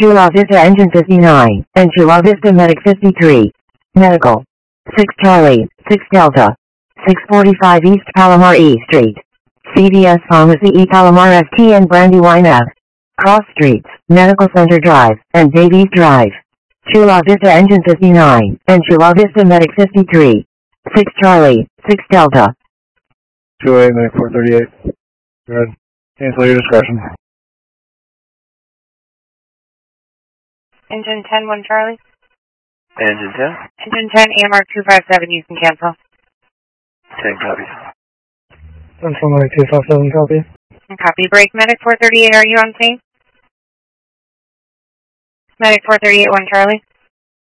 Chula Vista Engine 59, and Chula Vista Medic 53. Medical. 6 Charlie, 6 Delta. 645 East Palomar E Street. CVS Pharmacy E Palomar STN Brandywine F. Cross Streets, Medical Center Drive, and Davies Drive. Chula Vista Engine 59, and Chula Vista Medic 53. 6 Charlie, 6 Delta. 208 Medic 438. Go ahead. Cancel your discretion. Engine 10, 1 Charlie. Engine 10. Engine 10, AMR 257, you can cancel. 10 copies. Central Medic 257, copy. Copy. Break Medic 438, are you on scene? Medic 438, 1 Charlie.